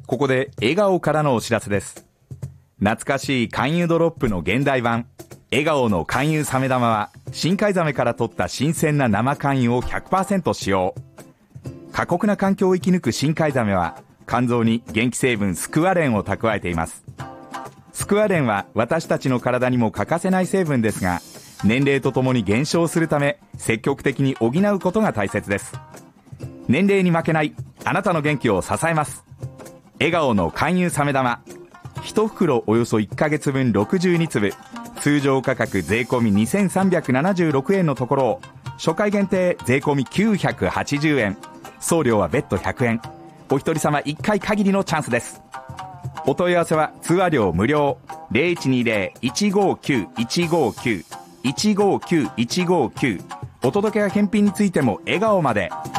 ここで笑顔からのお知らせです。懐かしい勧誘ドロップの現代版、笑顔の勧誘サメ玉は、深海ザメから取った新鮮な生勧誘を 100% 使用。過酷な環境を生き抜く深海ザメは、肝臓に元気成分スクワレンを蓄えています。スクワレンは私たちの体にも欠かせない成分ですが、年齢とともに減少するため、積極的に補うことが大切です。年齢に負けない、あなたの元気を支えます。笑顔の勧誘サメ玉。1袋およそ1ヶ月分62粒。通常価格税込み2376円のところを、初回限定税込み980円。送料は別途100円。お一人様1回限りのチャンスです。お問い合わせは通話料無料。0120-159-159 159-159。お届けや返品についても笑顔まで。